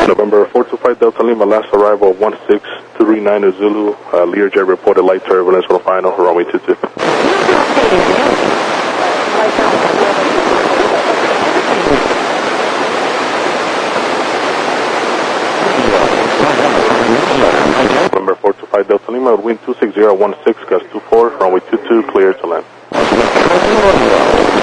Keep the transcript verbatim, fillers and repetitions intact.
November four two five Delta Lima, last arrival one six three nine Zulu. Uh, Learjet reported light turbulence for the final, runway two two. November four two five Delta Lima, wind two six zero one six, gust two four, runway two two, clear to land.